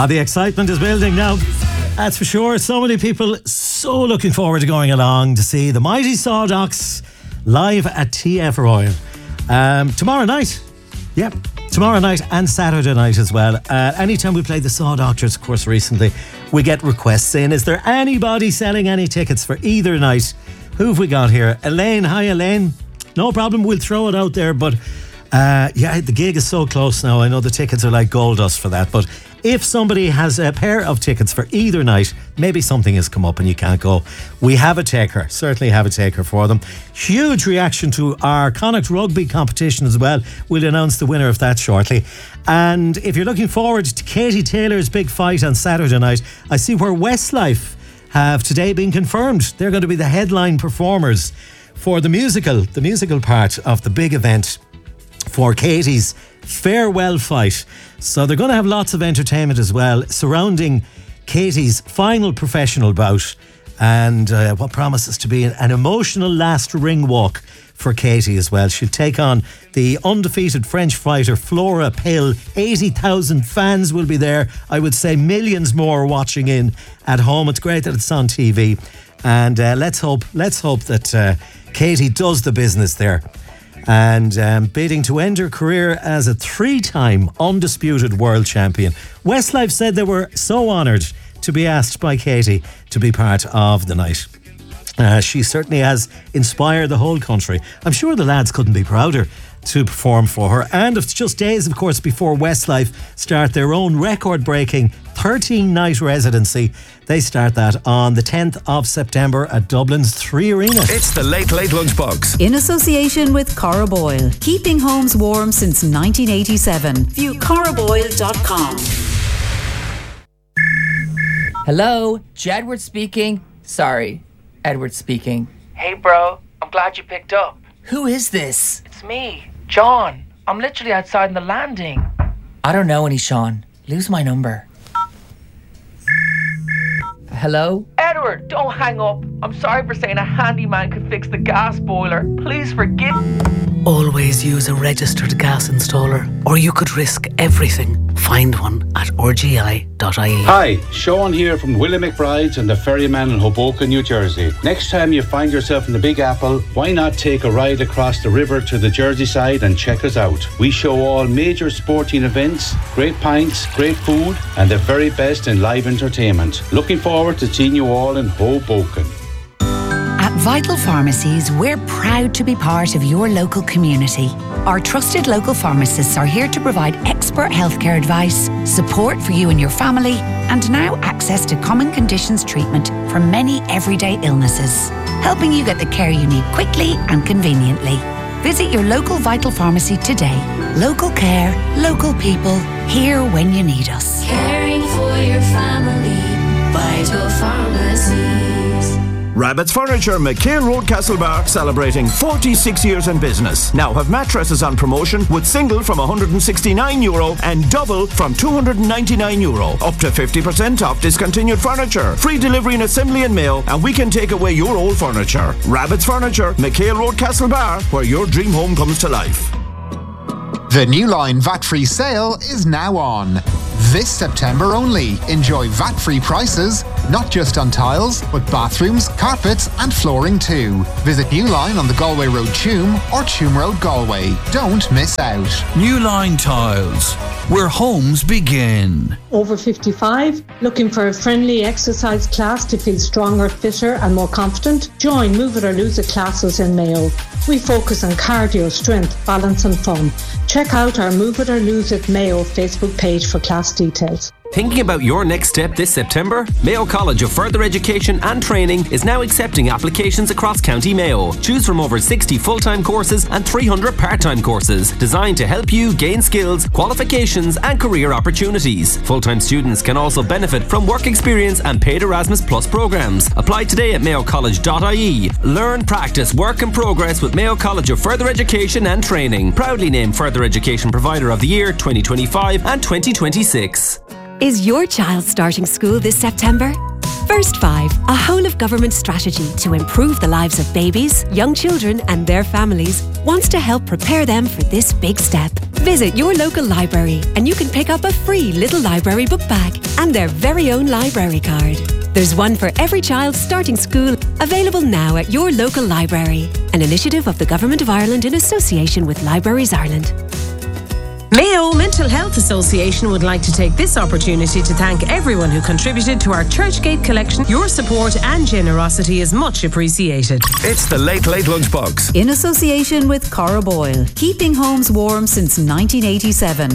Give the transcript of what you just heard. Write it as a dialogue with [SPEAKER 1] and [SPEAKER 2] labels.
[SPEAKER 1] The excitement is building now. That's for sure. So many people so looking forward to going along to see the mighty Sawdocks live at TF Royal. Tomorrow night. Yep. Tomorrow night and Saturday night as well. Anytime we play the Saw Doctors, of course, recently, we get requests in. Is there anybody selling any tickets for either night? Who have we got here? Elaine. Hi, Elaine. No problem. We'll throw it out there. But the gig is so close now. I know the tickets are like gold dust for that. But if somebody has a pair of tickets for either night, maybe something has come up and you can't go, we have a taker. Certainly have a taker for them. Huge reaction to our Connacht rugby competition as well. We'll announce the winner of that shortly. And if you're looking forward to Katie Taylor's big fight on Saturday night, I see where Westlife have today been confirmed. They're going to be the headline performers for the musical part of the big event for Katie's farewell fight. So they're going to have lots of entertainment as well surrounding Katie's final professional bout, and what promises to be an emotional last ring walk for Katie as well. She'll take on the undefeated French fighter Flora Pill. 80,000 fans will be there. I would say millions more watching in at home. It's great that it's on TV, and let's hope that Katie does the business there. And bidding to end her career as a 3-time undisputed world champion. Westlife said they were so honoured to be asked by Katie to be part of the night. She certainly has inspired the whole country. I'm sure the lads couldn't be prouder to perform for her. And it's just days, of course, before Westlife start their own record-breaking 13-night residency. They start that on the 10th of September at Dublin's 3 Arena.
[SPEAKER 2] It's the Late Late Lunchbox.
[SPEAKER 3] In association with Cora Boyle. Keeping homes warm since 1987. View coraboyle.com.
[SPEAKER 4] Hello, Jedward speaking. Sorry, Edward speaking.
[SPEAKER 5] Hey bro, I'm glad you picked up.
[SPEAKER 4] Who is this?
[SPEAKER 5] It's me, John. I'm literally outside in the landing.
[SPEAKER 4] I don't know any Sean. Lose my number. Hello?
[SPEAKER 5] Edward, don't hang up. I'm sorry for saying a handyman could fix the gas boiler. Please forgive.
[SPEAKER 6] Always use a registered gas installer, or you could risk everything. Find one at rgi.ie.
[SPEAKER 7] Hi, Sean here from Willie McBride's and the Ferryman in Hoboken, New Jersey. Next time you find yourself in the Big Apple, why not take a ride across the river to the Jersey side and check us out? We show all major sporting events, great pints, great food, and the very best in live entertainment. Looking forward to seeing you all in Hoboken.
[SPEAKER 8] At Vital Pharmacies, we're proud to be part of your local community. Our trusted local pharmacists are here to provide expert healthcare advice, support for you and your family, and now access to common conditions treatment for many everyday illnesses, helping you get the care you need quickly and conveniently. Visit your local Vital Pharmacy today. Local care, local people, here when you need us.
[SPEAKER 9] Caring for your family, Vital Pharmacies.
[SPEAKER 2] Rabbit's Furniture, McHale Road, Castlebar, celebrating 46 years in business. Now have mattresses on promotion with single from €169 and double from €299. Up to 50% off discontinued furniture. Free delivery and assembly and mail, and we can take away your old furniture. Rabbit's Furniture, McHale Road, Castlebar, where your dream home comes to life.
[SPEAKER 10] The New Line VAT-free sale is now on. This September only. Enjoy VAT-free prices, not just on tiles, but bathrooms, carpets and flooring too. Visit New Line on the Galway Road Tuam or Tuam Road Galway. Don't miss out.
[SPEAKER 11] New Line Tiles, where homes begin.
[SPEAKER 12] Over 55? Looking for a friendly exercise class to feel stronger, fitter and more confident? Join Move It or Lose It classes in Mayo. We focus on cardio, strength, balance and fun. Check out our Move It or Lose It Mayo Facebook page for class details.
[SPEAKER 13] Thinking about your next step this September? Mayo College of Further Education and Training is now accepting applications across County Mayo. Choose from over 60 full-time courses and 300 part-time courses designed to help you gain skills, qualifications and career opportunities. Full-time students can also benefit from work experience and paid Erasmus Plus programs. Apply today at mayocollege.ie. Learn, practice, work and progress with Mayo College of Further Education and Training. Proudly named Further Education Provider of the Year 2025 and 2026.
[SPEAKER 14] Is your child starting school this September? First 5, a whole-of-government strategy to improve the lives of babies, young children and their families, wants to help prepare them for this big step. Visit your local library and you can pick up a free little library book bag and their very own library card. There's one for every child starting school, available now at your local library. An initiative of the Government of Ireland in association with Libraries Ireland.
[SPEAKER 15] Mayo Mental Health Association would like to take this opportunity to thank everyone who contributed to our Churchgate collection. Your support and generosity is much appreciated.
[SPEAKER 2] It's the Late Late Lunchbox.
[SPEAKER 3] In association with Cara Boyle, keeping homes warm since 1987.